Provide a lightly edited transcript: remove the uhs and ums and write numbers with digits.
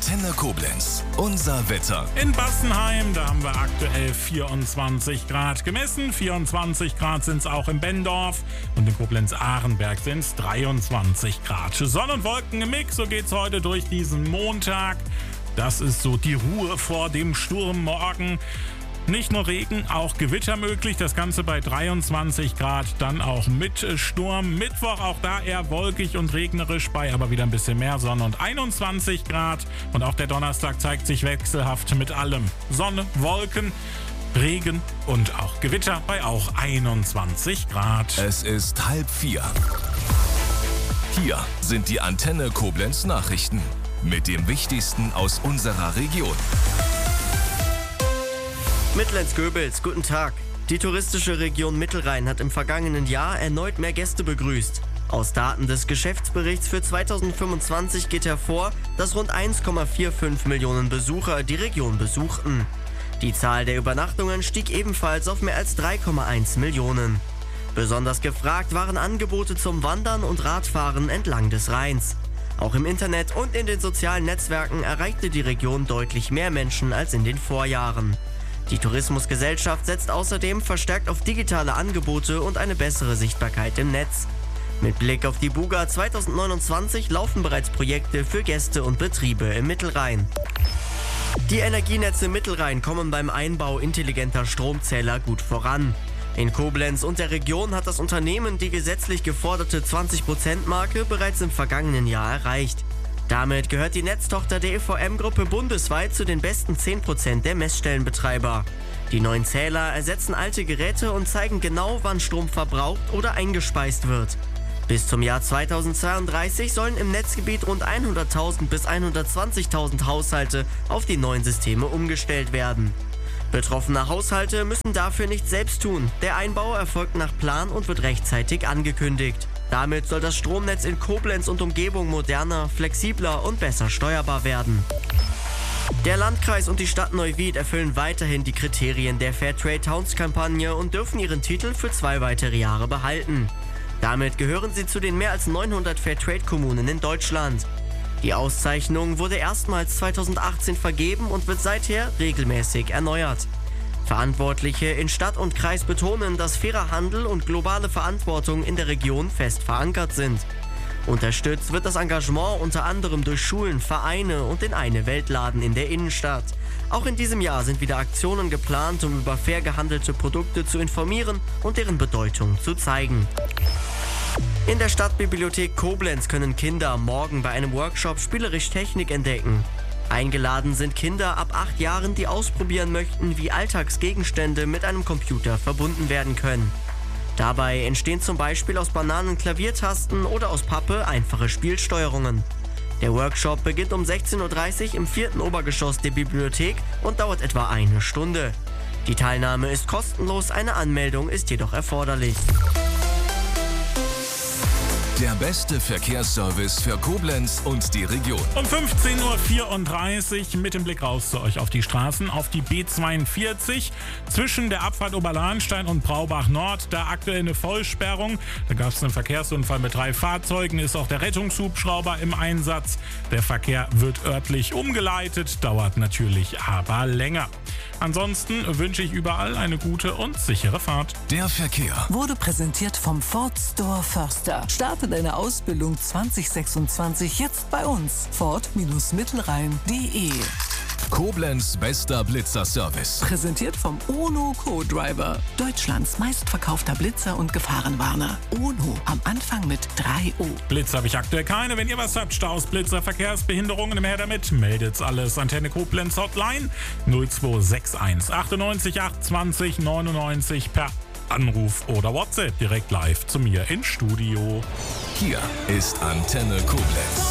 Antenne Koblenz. Unser Wetter. In Bassenheim, da haben wir aktuell 24 Grad gemessen. 24 Grad sind es auch in Benndorf. Und in Koblenz-Ahrenberg sind es 23 Grad. Sonne und Wolken im Mix, so geht's heute durch diesen Montag. Das ist so die Ruhe vor dem Sturm morgen. Nicht nur Regen, auch Gewitter möglich. Das Ganze bei 23 Grad, dann auch mit Sturm. Mittwoch auch da eher wolkig und regnerisch, bei aber wieder ein bisschen mehr Sonne und 21 Grad. Und auch der Donnerstag zeigt sich wechselhaft mit allem. Sonne, Wolken, Regen und auch Gewitter bei auch 21 Grad. Es ist 3:30. Hier sind die Antenne Koblenz Nachrichten mit dem Wichtigsten aus unserer Region. Mittellenz-Göbels, guten Tag. Die touristische Region Mittelrhein hat im vergangenen Jahr erneut mehr Gäste begrüßt. Aus Daten des Geschäftsberichts für 2025 geht hervor, dass rund 1,45 Millionen Besucher die Region besuchten. Die Zahl der Übernachtungen stieg ebenfalls auf mehr als 3,1 Millionen. Besonders gefragt waren Angebote zum Wandern und Radfahren entlang des Rheins. Auch im Internet und in den sozialen Netzwerken erreichte die Region deutlich mehr Menschen als in den Vorjahren. Die Tourismusgesellschaft setzt außerdem verstärkt auf digitale Angebote und eine bessere Sichtbarkeit im Netz. Mit Blick auf die Buga 2029 laufen bereits Projekte für Gäste und Betriebe im Mittelrhein. Die Energienetze Mittelrhein kommen beim Einbau intelligenter Stromzähler gut voran. In Koblenz und der Region hat das Unternehmen die gesetzlich geforderte 20%-Marke bereits im vergangenen Jahr erreicht. Damit gehört die Netztochter der EVM-Gruppe bundesweit zu den besten 10% der Messstellenbetreiber. Die neuen Zähler ersetzen alte Geräte und zeigen genau, wann Strom verbraucht oder eingespeist wird. Bis zum Jahr 2032 sollen im Netzgebiet rund 100.000 bis 120.000 Haushalte auf die neuen Systeme umgestellt werden. Betroffene Haushalte müssen dafür nichts selbst tun. Der Einbau erfolgt nach Plan und wird rechtzeitig angekündigt. Damit soll das Stromnetz in Koblenz und Umgebung moderner, flexibler und besser steuerbar werden. Der Landkreis und die Stadt Neuwied erfüllen weiterhin die Kriterien der Fairtrade Towns-Kampagne und dürfen ihren Titel für 2 weitere Jahre behalten. Damit gehören sie zu den mehr als 900 Fairtrade-Kommunen in Deutschland. Die Auszeichnung wurde erstmals 2018 vergeben und wird seither regelmäßig erneuert. Verantwortliche in Stadt und Kreis betonen, dass fairer Handel und globale Verantwortung in der Region fest verankert sind. Unterstützt wird das Engagement unter anderem durch Schulen, Vereine und den Eine-Welt-Laden in der Innenstadt. Auch in diesem Jahr sind wieder Aktionen geplant, um über fair gehandelte Produkte zu informieren und deren Bedeutung zu zeigen. In der Stadtbibliothek Koblenz können Kinder morgen bei einem Workshop spielerisch Technik entdecken. Eingeladen sind Kinder ab 8 Jahren, die ausprobieren möchten, wie Alltagsgegenstände mit einem Computer verbunden werden können. Dabei entstehen zum Beispiel aus Bananen Klaviertasten oder aus Pappe einfache Spielsteuerungen. Der Workshop beginnt um 16:30 Uhr im 4. Obergeschoss der Bibliothek und dauert etwa 1 Stunde. Die Teilnahme ist kostenlos, eine Anmeldung ist jedoch erforderlich. Der beste Verkehrsservice für Koblenz und die Region. Um 15:34 Uhr mit dem Blick raus zu euch auf die Straßen, auf die B42 zwischen der Abfahrt Oberlahnstein und Braubach Nord. Da aktuell eine Vollsperrung. Da gab es einen Verkehrsunfall mit 3 Fahrzeugen, ist auch der Rettungshubschrauber im Einsatz. Der Verkehr wird örtlich umgeleitet, dauert natürlich aber länger. Ansonsten wünsche ich überall eine gute und sichere Fahrt. Der Verkehr wurde präsentiert vom Ford Store Förster. Starte deine Ausbildung 2026 jetzt bei uns. Ford-Mittelrhein.de. Koblenz bester Blitzer-Service. Präsentiert vom Ono Co-Driver. Deutschlands meistverkaufter Blitzer und Gefahrenwarner. Ono, am Anfang mit 3 O. Blitz habe ich aktuell keine. Wenn ihr was habt, Staus, Blitzer, Verkehrsbehinderungen, her damit, meldet's alles. Antenne Koblenz Hotline 0261 98 820 99 per Anruf oder WhatsApp direkt live zu mir ins Studio. Hier ist Antenne Koblenz.